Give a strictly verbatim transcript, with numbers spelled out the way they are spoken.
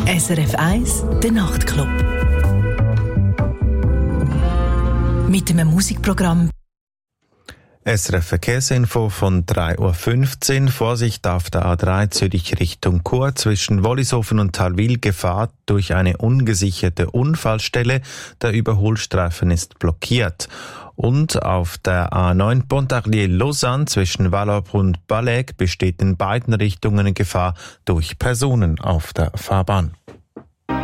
S R F eins, der Nachtclub. Mit einem Musikprogramm. S R F Verkehrsinfo von drei Uhr fünfzehn. Vorsicht auf der A drei Zürich Richtung Chur zwischen Wollishofen und Thalwil. Gefahr durch eine ungesicherte Unfallstelle. Der Überholstreifen ist blockiert. Und auf der A neun Pontarlier-Lausanne zwischen Wallop und Balleg besteht in beiden Richtungen Gefahr durch Personen auf der Fahrbahn.